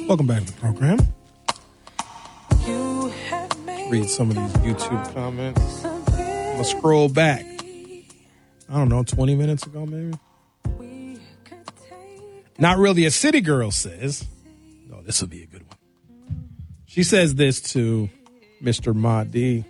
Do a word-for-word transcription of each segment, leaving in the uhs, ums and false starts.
Welcome back to the program. Read some of these YouTube comments. I'm going to scroll back. I don't know, twenty minutes ago maybe? Not really a city girl says. Oh, this will be a good one. She says this to Mister Mahdi.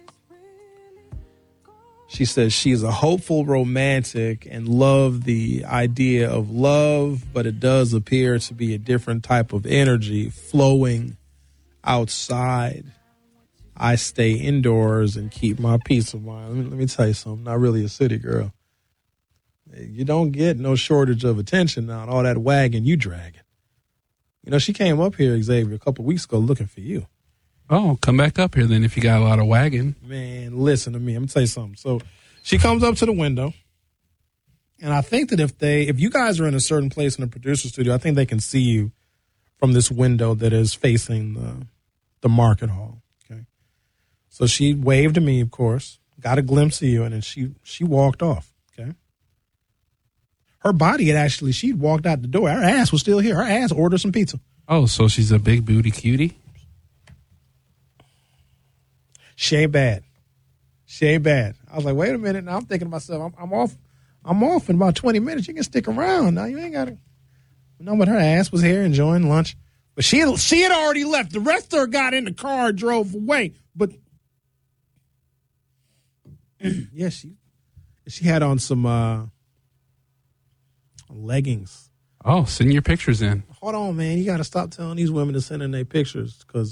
She says she's a hopeful romantic and love the idea of love, but it does appear to be a different type of energy flowing outside. I stay indoors and keep my peace of mind. Let me, let me tell you something. Not really a city girl. You don't get no shortage of attention now, all that wagging you dragging. You know, she came up here, Xavier, a couple of weeks ago looking for you. Oh, come back up here then if you got a lot of wagging. Man, listen to me. I'm going to tell you something. So she comes up to the window, and I think that if they, if you guys are in a certain place in the producer studio, I think they can see you from this window that is facing the, the market hall. Okay. So she waved to me, of course, got a glimpse of you, and then she, she walked off. Okay. Her body had actually, she'd walked out the door. Her ass was still here. Her ass ordered some pizza. Oh, so she's a big booty cutie? She ain't bad. She ain't bad. I was like, wait a minute. Now I'm thinking to myself, I'm, I'm off. I'm off in about twenty minutes. You can stick around. Now you ain't got to. No, but her ass was here enjoying lunch. But she had, she had already left. The rest of her got in the car, drove away. But yeah, she she had on some uh, leggings. Oh, send your pictures in. Hold on, man. You got to stop telling these women to send in their pictures because